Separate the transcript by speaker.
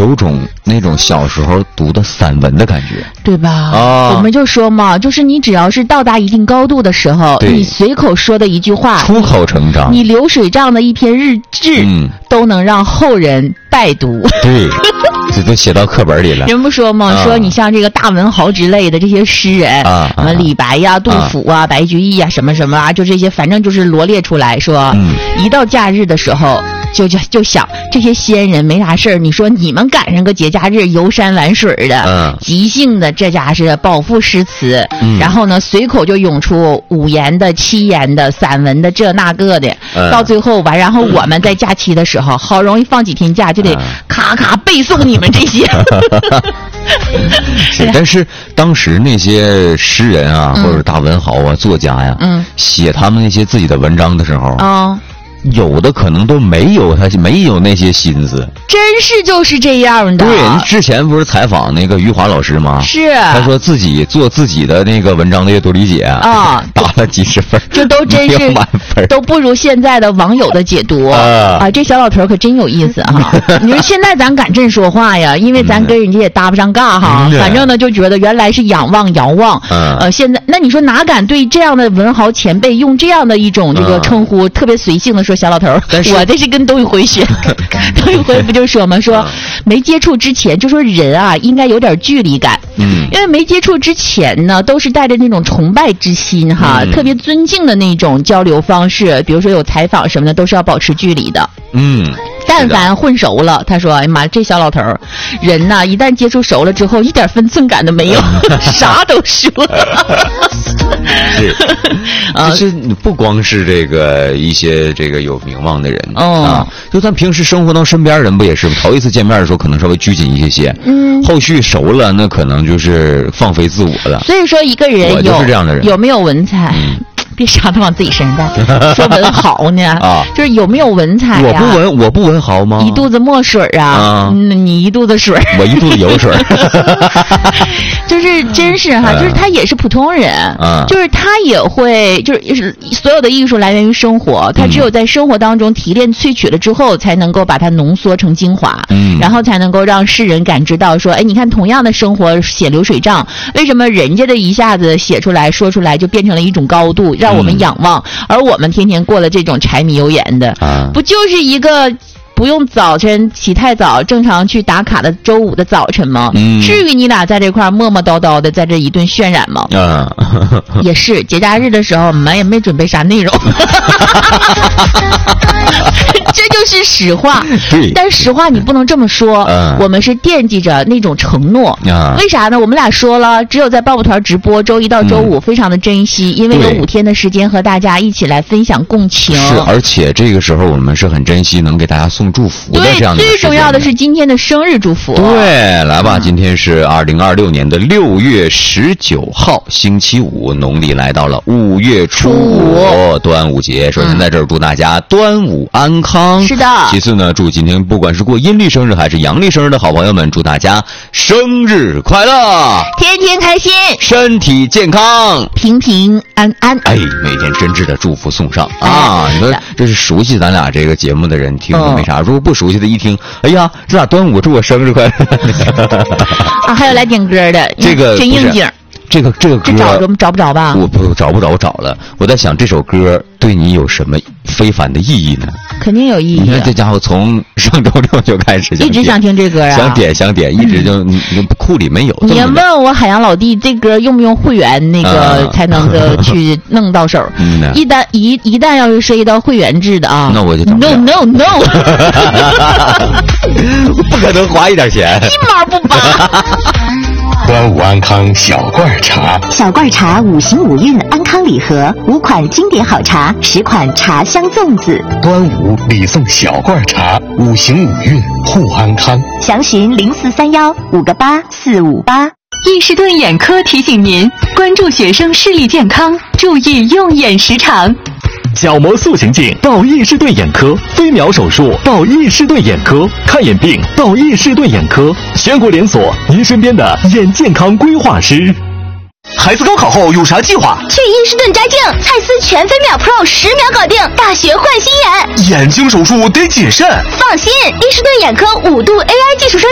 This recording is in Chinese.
Speaker 1: 有种那种小时候读的散文的感觉，
Speaker 2: 对吧？我们就说嘛，就是你只要是到达一定高度的时候，你随口说的一句话，
Speaker 1: 出口成章，
Speaker 2: 你流水账的一篇日志，都能让后人拜读。
Speaker 1: 对。这都写到课本里了。
Speaker 2: 人不说吗？说你像这个大文豪之类的这些诗人，什么李白呀、杜甫啊、白居易呀，什么什么啊，就这些，反正就是罗列出来说，一到假日的时候，就想这些仙人没啥事儿，你说你们赶上个节假日游山玩水的，即兴的这家是饱腹诗词，然后呢随口就涌出5言的、7言的、散文的这那个的，到最后吧，然后我们在假期的时候，好容易放几天假，就得咔咔背诵你们这些。
Speaker 1: 是，但是当时那些诗人啊，或者大文豪啊、作家呀，写他们那些自己的文章的时候，有的可能都没有那些心思，
Speaker 2: 真是就是这样的。
Speaker 1: 对，之前不是采访那个余华老师吗？
Speaker 2: 是，
Speaker 1: 他说自己做自己的那个文章的阅读理解啊，打了几十分，
Speaker 2: 这都真是都不如现在的网友的解读啊。这小老头可真有意思哈！你说现在咱敢这说话呀，因为咱跟人家也搭不上尬哈。反正呢，就觉得原来是仰望遥望，现在那你说哪敢对这样的文豪前辈用这样的一种这个称呼，特别随性的说。小老头，我这是跟董宇辉学，董宇辉不就说吗？说没接触之前，就说人啊应该有点距离感，因为没接触之前呢，都是带着那种崇拜之心哈，特别尊敬的那种交流方式，比如说有采访什么的，都是要保持距离的。但凡混熟了，他说：“哎呀妈，这小老头儿，人呐，一旦接触熟了之后，一点分寸感都没有，啥都说。”
Speaker 1: 是，就是你不光是这个一些这个有名望的人就咱平时生活当身边人不也是？头一次见面的时候可能稍微拘谨一些，后续熟了那可能就是放飞自我了。
Speaker 2: 所以说，一个人有没有文采？别啥都往自己身上带，说文豪呢就是有没有文采呀？
Speaker 1: 我不文豪吗？
Speaker 2: 一肚子墨水你一肚子水，
Speaker 1: 我一肚子油水。
Speaker 2: 就是真是哈，就是他也是普通人，就是他也会，就是所有的艺术来源于生活，他只有在生活当中提炼萃取了之后，才能够把它浓缩成精华，然后才能够让世人感知到说，哎，你看同样的生活写流水账，为什么人家的一下子写出来说出来就变成了一种高度？让我们仰望，而我们天天过了这种柴米油盐的，不就是一个不用早晨起太早，正常去打卡的周五的早晨吗？至于你俩在这块磨磨叨叨的，在这一顿渲染吗？也是节假日的时候，我们也没准备啥内容。这就是实话。
Speaker 1: 对，
Speaker 2: 但实话你不能这么说。我们是惦记着那种承诺。为啥呢？我们俩说了，只有在爆爆团直播，周一到周五非常的珍惜，因为有5天的时间和大家一起来分享共情。
Speaker 1: 是，而且这个时候我们是很珍惜能给大家送祝福的这样的。
Speaker 2: 最重要的是今天的生日祝福。
Speaker 1: 对，来吧，今天是2026年的6月19号，星期五，农历来到了5月初5，端午节。首先在这儿祝大家端午安康。
Speaker 2: 是的。
Speaker 1: 其次呢，祝今天不管是过阴历生日还是阳历生日的好朋友们，祝大家生日快乐，
Speaker 2: 天天开心，
Speaker 1: 身体健康，
Speaker 2: 平平安安。
Speaker 1: 哎，每天真挚的祝福送上啊！你说这是熟悉咱俩这个节目的人听都没啥，如果不熟悉的一听，哎呀，这咋端午祝我生日快乐
Speaker 2: 啊！还有来点歌的，
Speaker 1: 这个
Speaker 2: 真应景。
Speaker 1: 这个歌
Speaker 2: 找不着吧？
Speaker 1: 我不找不着，我找了。我在想这首歌对你有什么非凡的意义呢？
Speaker 2: 肯定有意义。
Speaker 1: 你看这家伙从上周六就开始
Speaker 2: 一直想听这歌啊，
Speaker 1: 想点，一直就你库里没有。
Speaker 2: 你问我海洋老弟，这歌用不用会员那个才能够去弄到手？一旦要是涉及到会员制的啊，
Speaker 1: 那我就No， 不可能花一点钱，
Speaker 2: 一毛不拔。
Speaker 3: 端午安康小罐茶，
Speaker 4: 小罐茶5行5运安康礼盒，5款经典好茶，10款茶香粽子。
Speaker 3: 端午礼送小罐茶，5行5运护安康。
Speaker 4: 详询0431-58458。
Speaker 5: 易士顿眼科提醒您关注学生视力健康，注意用眼时长。
Speaker 3: 角膜塑形镜到易士顿眼科，飞秒手术到易士顿眼科，看眼病到易士顿眼科，全国连锁，您身边的眼健康规划师。孩子高考后有啥计划？
Speaker 6: 去易士顿摘镜，蔡司全飞秒 Pro 10秒搞定，大学换新眼。
Speaker 3: 眼睛手术得谨慎。
Speaker 6: 放心，易士顿眼科5度 AI 技术升